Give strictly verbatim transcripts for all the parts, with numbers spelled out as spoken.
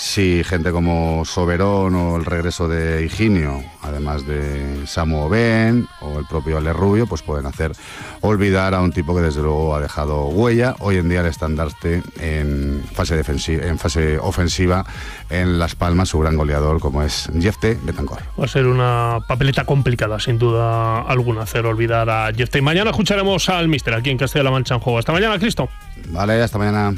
si gente como Soberón o el regreso de Higinio, además de Samu Ben o el propio Ale Rubio, pues pueden hacer olvidar a un tipo que desde luego ha dejado huella. Hoy en día el estandarte en fase defensiva, en fase ofensiva en Las Palmas, su gran goleador como es Jefte Betancor. Va a ser una papeleta complicada, sin duda alguna, hacer olvidar a Jefte. Mañana escucharemos al míster aquí en Castilla-La Mancha en Juego. Hasta mañana, Cristo. Vale, hasta mañana.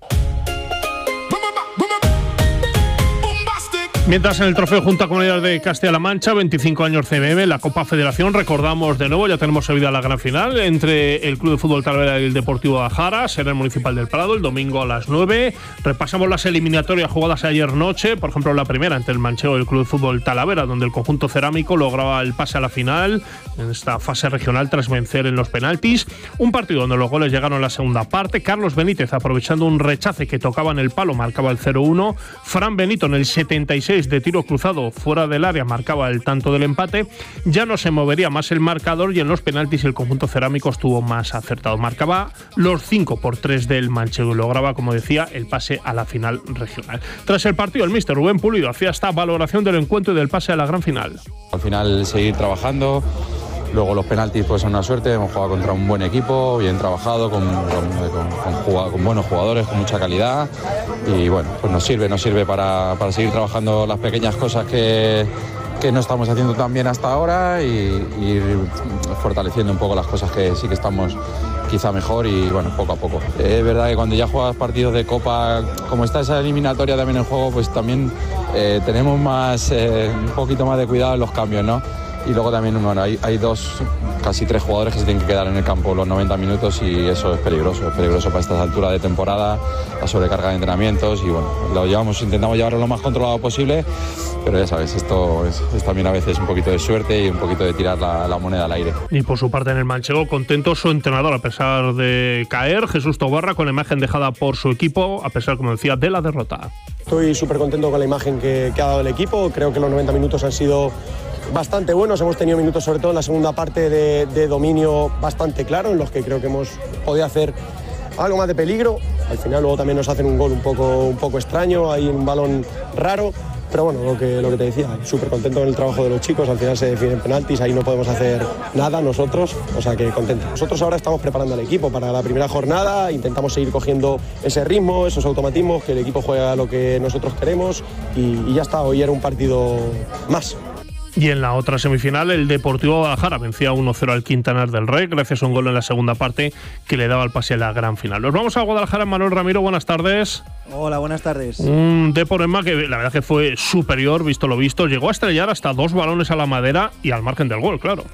Mientras en el Trofeo Junta Comunidad de Castilla-La Mancha, veinticinco años C B M, la Copa Federación, recordamos de nuevo, ya tenemos servida la gran final entre el Club de Fútbol Talavera y el Deportivo Guadalajara, será el Municipal del Prado, el domingo a las nueve. Repasamos las eliminatorias jugadas ayer noche, por ejemplo la primera entre el Manchego y el Club de Fútbol Talavera, donde el conjunto cerámico lograba el pase a la final en esta fase regional tras vencer en los penaltis. Un partido donde los goles llegaron en la segunda parte. Carlos Benítez, aprovechando un rechace que tocaba en el palo, marcaba el cero uno. Fran Benito en el setenta y seis de tiro cruzado fuera del área marcaba el tanto del empate. Ya no se movería más el marcador y en los penaltis el conjunto cerámico estuvo más acertado. Marcaba los cinco por tres del Manchego y lograba, como decía, el pase a la final regional. Tras el partido, el míster Rubén Pulido hacía esta valoración del encuentro y del pase a la gran final. Al final seguir trabajando. Luego los penaltis pues son una suerte, hemos jugado contra un buen equipo, bien trabajado, con, con, con, con, con buenos jugadores, con mucha calidad y bueno, pues nos sirve, nos sirve para, para seguir trabajando las pequeñas cosas que, que no estamos haciendo tan bien hasta ahora y, y ir fortaleciendo un poco las cosas que sí que estamos quizá mejor y bueno, poco a poco. Es verdad que cuando ya juegas partidos de Copa, como está esa eliminatoria también en juego, pues también eh, tenemos más, eh, un poquito más de cuidado en los cambios, ¿no? Y luego también bueno, hay, hay dos, casi tres jugadores que se tienen que quedar en el campo los noventa minutos y eso es peligroso, es peligroso para estas alturas de temporada, la sobrecarga de entrenamientos y bueno, lo llevamos, intentamos llevarlo lo más controlado posible, pero ya sabes, esto es, es también a veces un poquito de suerte y un poquito de tirar la, la moneda al aire. Y por su parte en el Manchego, contento su entrenador a pesar de caer, Jesús Tobarra, con la imagen dejada por su equipo, a pesar, como decía, de la derrota. Estoy súper contento con la imagen que, que ha dado el equipo, creo que los noventa minutos han sido bastante buenos, hemos tenido minutos sobre todo en la segunda parte de, de dominio bastante claro, en los que creo que hemos podido hacer algo más de peligro. Al final luego también nos hacen un gol un poco, un poco extraño, hay un balón raro, pero bueno, lo que, lo que te decía, súper contento con el trabajo de los chicos, al final se definen penaltis, ahí no podemos hacer nada nosotros, o sea que contento. Nosotros ahora estamos preparando al equipo para la primera jornada, intentamos seguir cogiendo ese ritmo, esos automatismos, que el equipo juega lo que nosotros queremos y, y ya está, hoy era un partido más. Y en la otra semifinal, el Deportivo Guadalajara vencía uno cero al Quintanar del Rey, gracias a un gol en la segunda parte que le daba el pase a la gran final. Nos vamos a Guadalajara. Manuel Ramiro, buenas tardes. Hola, buenas tardes. Un Depor Emma que la verdad que fue superior, visto lo visto. Llegó a estrellar hasta dos balones a la madera y al margen del gol, claro.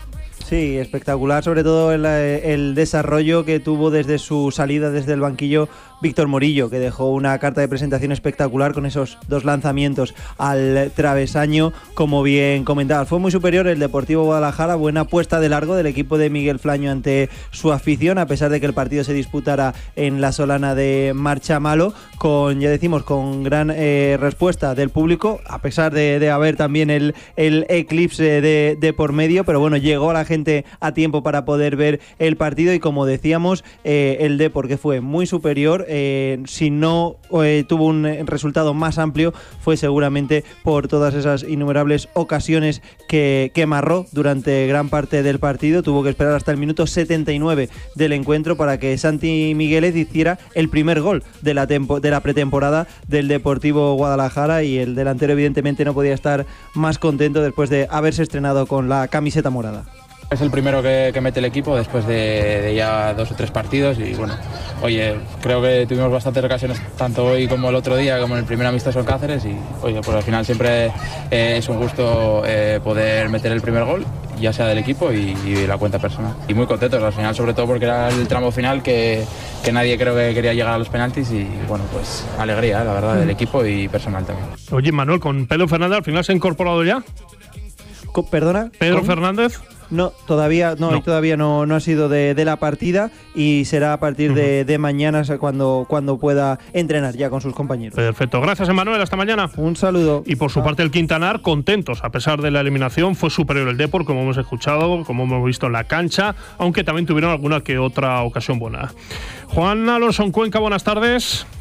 Sí, espectacular, sobre todo el, el desarrollo que tuvo desde su salida desde el banquillo Víctor Morillo, que dejó una carta de presentación espectacular con esos dos lanzamientos al travesaño, como bien comentabas. Fue muy superior el Deportivo Guadalajara, buena apuesta de largo del equipo de Miguel Flaño ante su afición, a pesar de que el partido se disputara en la Solana de Marchamalo, con, ya decimos, con gran eh, respuesta del público, a pesar de, de haber también el, el eclipse de, de por medio, pero bueno, llegó a la gente a tiempo para poder ver el partido y como decíamos, eh, el Depor, que fue muy superior, Eh, si no eh, tuvo un resultado más amplio fue seguramente por todas esas innumerables ocasiones que, que marró durante gran parte del partido. Tuvo que esperar hasta el minuto setenta y nueve del encuentro para que Santi Migueles hiciera el primer gol de la, tempo, de la pretemporada del Deportivo Guadalajara y el delantero evidentemente no podía estar más contento después de haberse estrenado con la camiseta morada. Es el primero que, que mete el equipo después de, de ya dos o tres partidos y bueno, oye, creo que tuvimos bastantes ocasiones tanto hoy como el otro día, como en el primer amistoso en Cáceres y oye, pues al final siempre eh, es un gusto eh, poder meter el primer gol, ya sea del equipo y, y la cuenta personal. Y muy contentos al final, sobre todo porque era el tramo final que, que nadie creo que quería llegar a los penaltis y bueno, pues alegría, la verdad, del equipo y personal también. Oye, Manuel, ¿con Pedro Fernández al final se ha incorporado ya? ¿Perdona? ¿Pedro ¿Cómo? Fernández? No, todavía no, no. todavía no, no ha sido de, de la partida y será a partir uh-huh. de, de mañana cuando, cuando pueda entrenar ya con sus compañeros. Perfecto, gracias Emanuel, hasta mañana. Un saludo. Y por su ah. parte el Quintanar, contentos, a pesar de la eliminación, fue superior el Depor, como hemos escuchado, como hemos visto en la cancha, aunque también tuvieron alguna que otra ocasión buena. Juan Alonso en Cuenca, buenas tardes.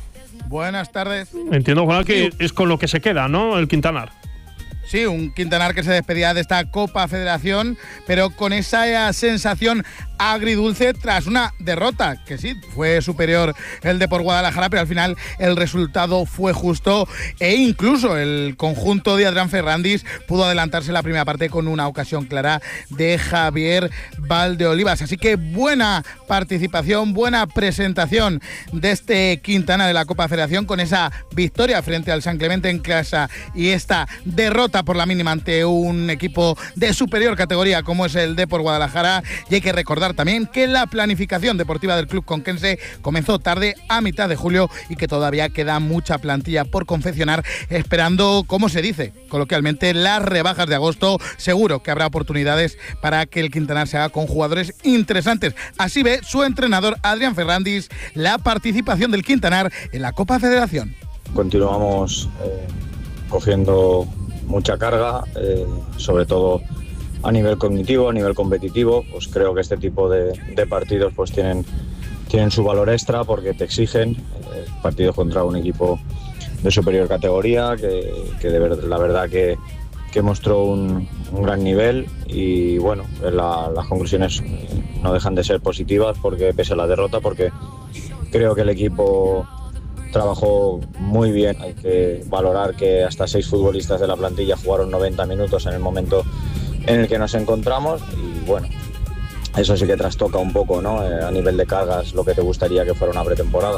Buenas tardes. Entiendo, Juan, que es con lo que se queda, ¿no? El Quintanar. Sí, un Quintanar que se despedía de esta Copa Federación, pero con esa sensación agridulce tras una derrota, que sí, fue superior el Depor Guadalajara, pero al final el resultado fue justo e incluso el conjunto de Adrián Ferrandis pudo adelantarse la primera parte con una ocasión clara de Javier Valdeolivas. Así que buena participación, buena presentación de este Quintana de la Copa Federación con esa victoria frente al San Clemente en casa y esta derrota por la mínima ante un equipo de superior categoría como es el Depor Guadalajara. Y hay que recordar también que la planificación deportiva del club conquense comenzó tarde, a mitad de julio, y que todavía queda mucha plantilla por confeccionar, esperando, como se dice coloquialmente, las rebajas de agosto. Seguro que habrá oportunidades para que el Quintanar se haga con jugadores interesantes. Así ve su entrenador Adrián Ferrandis la participación del Quintanar en la Copa Federación. Continuamos eh, cogiendo mucha carga, eh, sobre todo a nivel cognitivo, a nivel competitivo. Pues creo que este tipo de, de partidos pues tienen, tienen su valor extra porque te exigen eh, partidos contra un equipo de superior categoría que, que de ver, la verdad que, que mostró un, un gran nivel y bueno, la, las conclusiones no dejan de ser positivas porque pese a la derrota, porque creo que el equipo trabajó muy bien. Hay que valorar que hasta seis futbolistas de la plantilla jugaron noventa minutos en el momento en el que nos encontramos y bueno, eso sí que trastoca un poco, ¿no? Eh, a nivel de cargas, lo que te gustaría que fuera una pretemporada.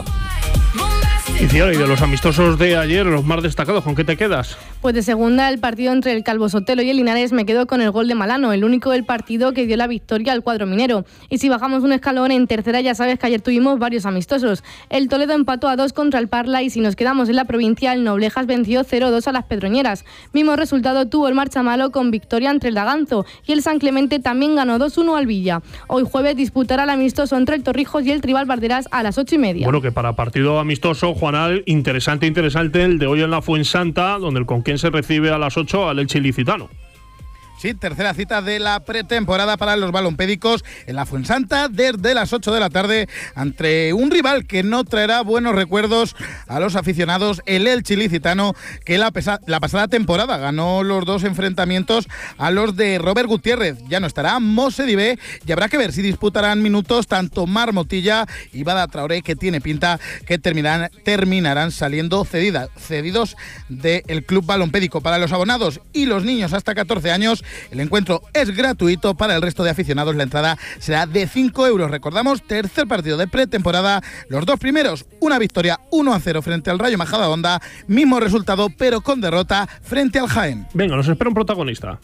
Y de los amistosos de ayer, los más destacados, ¿con qué te quedas? Pues de segunda, el partido entre el Calvo Sotelo y el Linares, me quedo con el gol de Malano, el único del partido que dio la victoria al cuadro minero. Y si bajamos un escalón, en tercera ya sabes que ayer tuvimos varios amistosos. El Toledo empató a dos contra el Parla y si nos quedamos en la provincia, el Noblejas venció cero dos a las Pedroñeras. Mismo resultado tuvo el Marchamalo con victoria entre el Daganzo y el San Clemente también ganó dos uno al Villa. Hoy jueves disputará el amistoso entre el Torrijos y el Tribal Barderas a las ocho y media. Bueno, que para partido amistoso, Juanal, interesante, interesante el de hoy en la Fuensanta, donde el Conquense recibe a las ocho al Elche Ilicitano. Sí, tercera cita de la pretemporada para los balompédicos en la Fuensanta desde las ocho de la tarde ante un rival que no traerá buenos recuerdos a los aficionados, el Elche Ilicitano, que la, pesa, la pasada temporada ganó los dos enfrentamientos a los de Robert Gutiérrez. Ya no estará Mose Dibé y habrá que ver si disputarán minutos tanto Mar Motilla y Bada Traoré, que tiene pinta que terminarán, terminarán saliendo cedida, cedidos del club balompédico. Para los abonados y los niños hasta catorce años, el encuentro es gratuito. Para el resto de aficionados la entrada será de cinco euros. Recordamos, tercer partido de pretemporada, los dos primeros, una victoria uno a cero frente al Rayo Majadahonda, mismo resultado pero con derrota frente al Jaén. Venga, nos espera un protagonista.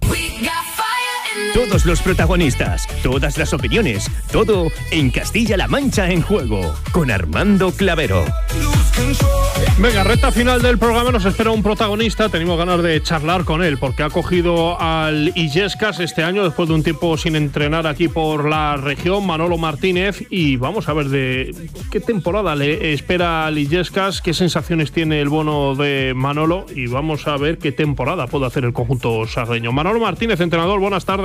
Todos los protagonistas, todas las opiniones, todo en Castilla-La Mancha en Juego, con Armando Clavero. Venga, recta final del programa, nos espera un protagonista. Tenemos ganas de charlar con él porque ha cogido al Illescas este año después de un tiempo sin entrenar aquí por la región, Manolo Martínez, y vamos a ver de qué temporada le espera al Illescas, qué sensaciones tiene el bono de Manolo y vamos a ver qué temporada puede hacer el conjunto sardeño. Manolo Martínez, entrenador, buenas tardes.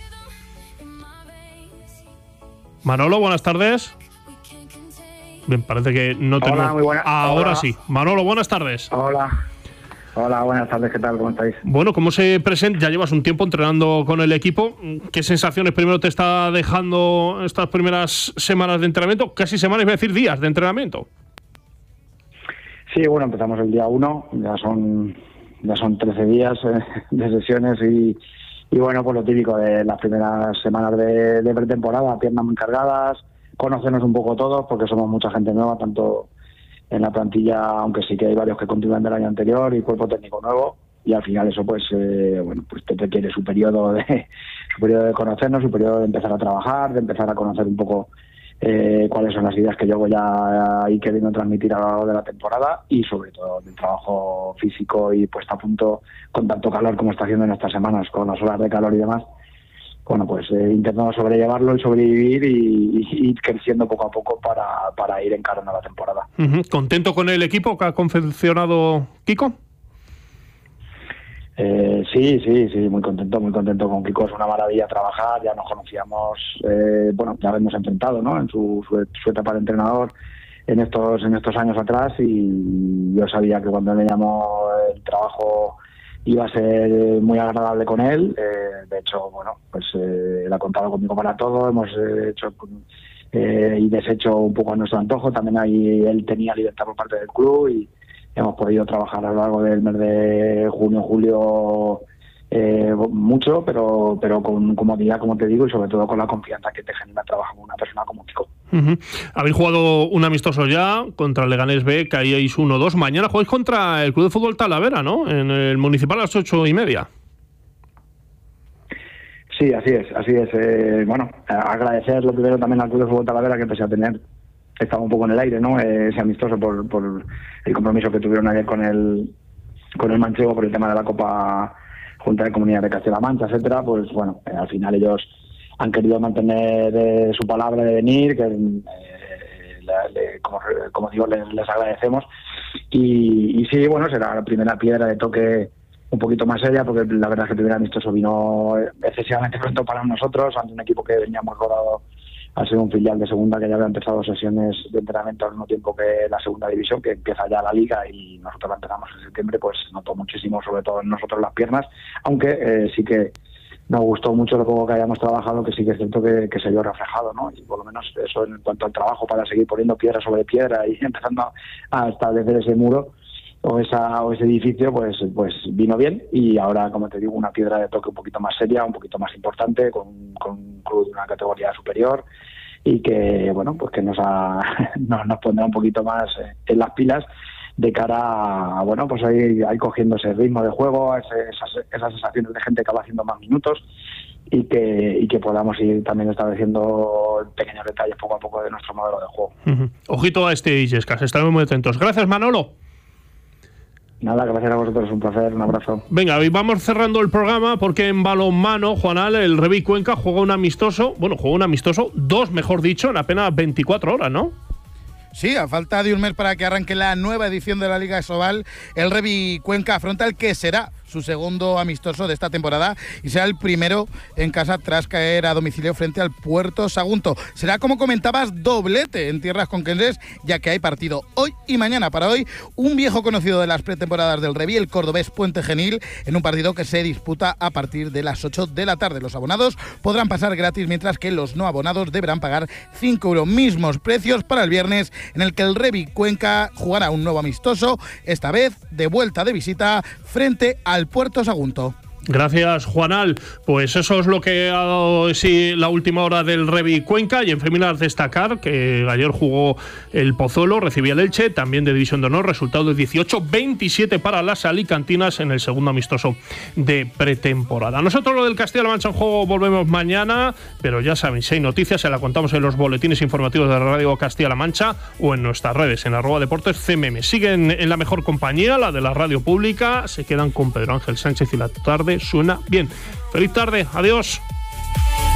Manolo, buenas tardes. Bien, parece que no tengo. Hola, muy buena. Ahora Hola. Sí. Manolo, buenas tardes. Hola. Hola, buenas tardes, ¿qué tal? ¿Cómo estáis? Bueno, ¿cómo se presenta? Ya llevas un tiempo entrenando con el equipo. ¿Qué sensaciones primero te está dejando estas primeras semanas de entrenamiento? Casi semanas, voy a decir días de entrenamiento. Sí, bueno, empezamos el día uno, ya son ya son trece días eh, de sesiones y, y bueno, pues lo típico de las primeras semanas de, de pretemporada, piernas muy cargadas, conocernos un poco todos porque somos mucha gente nueva, tanto en la plantilla, aunque sí que hay varios que continúan del año anterior y cuerpo técnico nuevo, y al final eso pues eh, bueno, pues te requiere su periodo de su periodo de conocernos, su periodo de empezar a trabajar, de empezar a conocer un poco eh, cuáles son las ideas que yo voy a ir queriendo transmitir a lo largo de la temporada y sobre todo del trabajo físico y puesta a punto con tanto calor como está haciendo en estas semanas, con las horas de calor y demás. Bueno, pues eh, intentando sobrellevarlo y sobrevivir y, y ir creciendo poco a poco para, para ir encarando la temporada. Uh-huh. ¿Contento con el equipo que ha confeccionado Kiko? Eh, sí, sí, sí, muy contento, muy contento con Kiko. Es una maravilla trabajar, ya nos conocíamos, eh, bueno, ya hemos enfrentado, ¿no? En su, su, su etapa de entrenador, en estos en estos años atrás, y yo sabía que cuando me llamó el trabajo iba a ser muy agradable con él. Eh, de hecho, bueno, pues eh, él ha contado conmigo para todo, hemos eh, hecho eh, y deshecho un poco a nuestro antojo. También ahí él tenía libertad por parte del club y hemos podido trabajar a lo largo del mes de junio, julio, eh, mucho, pero pero con comodidad, como te digo, y sobre todo con la confianza que te genera trabajar con una persona como Kiko. Uh-huh. Habéis jugado un amistoso ya contra el Leganés B, caíais uno dos. Mañana jugáis contra el Club de Fútbol Talavera, ¿no? En el Municipal a las ocho y media. Sí, así es, así es. Eh, bueno, agradecer lo primero también al Club de Fútbol Talavera, que pese a tener, estaba un poco en el aire, ¿no? Eh, ese amistoso por, por el compromiso que tuvieron ayer con el con el manchego por el tema de la Copa Junta de Comunidad de Castilla-La Mancha, etcétera. Pues bueno, eh, al final ellos han querido mantener eh, su palabra de venir, que eh, la, le, como, como digo, les, les agradecemos. Y, y sí, bueno, será la primera piedra de toque un poquito más seria, porque la verdad es que el primer amistoso vino excesivamente pronto para nosotros, ante un equipo que veníamos rodado a ser un filial de segunda, que ya había empezado sesiones de entrenamiento al mismo tiempo que la segunda división, que empieza ya la liga, y nosotros la empezamos en septiembre. Pues notó muchísimo, sobre todo en nosotros, las piernas, aunque eh, sí que nos gustó mucho lo poco que hayamos trabajado, que sí que es cierto que, que se vio reflejado, ¿no? Y por lo menos eso en cuanto al trabajo para seguir poniendo piedra sobre piedra y empezando a establecer ese muro o esa o ese edificio, pues pues vino bien. Y ahora, como te digo, una piedra de toque un poquito más seria, un poquito más importante, con, con un club de una categoría superior, y que, bueno, pues que nos, ha, nos, nos pondrá un poquito más en las pilas de cara a, bueno, pues ahí, ahí cogiendo ese ritmo de juego, ese, esas, esas sensaciones de gente que va haciendo más minutos, y que, y que podamos ir también estableciendo pequeños detalles poco a poco de nuestro modelo de juego. Uh-huh. Ojito a este Illescas, estaremos muy atentos. Gracias, Manolo. Nada, gracias a vosotros, un placer, un abrazo. Venga, y vamos cerrando el programa, porque en balonmano, Juanal, el Revi Cuenca juega un amistoso, bueno, juega un amistoso, dos mejor dicho, en apenas veinticuatro horas, ¿no? Sí, a falta de un mes para que arranque la nueva edición de la Liga Sobal, el Revi Cuenca afronta el que será su segundo amistoso de esta temporada y será el primero en casa tras caer a domicilio frente al Puerto Sagunto. Será, como comentabas, doblete en tierras conquenses, ya que hay partido hoy y mañana. Para hoy, un viejo conocido de las pretemporadas del Revi, el cordobés Puente Genil, en un partido que se disputa a partir de las ocho de la tarde. Los abonados podrán pasar gratis, mientras que los no abonados deberán pagar cinco euros. Mismos precios para el viernes, en el que el Revi Cuenca jugará un nuevo amistoso, esta vez de vuelta de visita frente al Puerto Sagunto. Gracias, Juanal. Pues eso es lo que ha dado sí, la última hora del Revi Cuenca. Y en féminas destacar que ayer jugó el Pozuelo, recibía el Elche, también de División de Honor, resultado de dieciocho veintisiete para las alicantinas en el segundo amistoso de pretemporada. Nosotros lo del Castilla-La Mancha en juego volvemos mañana, pero ya saben, si hay noticias se la contamos en los boletines informativos de Radio Castilla-La Mancha o en nuestras redes, en arroba deportes C M M. Siguen en la mejor compañía, la de la radio pública, se quedan con Pedro Ángel Sánchez y la tarde suena bien. Feliz tarde, adiós.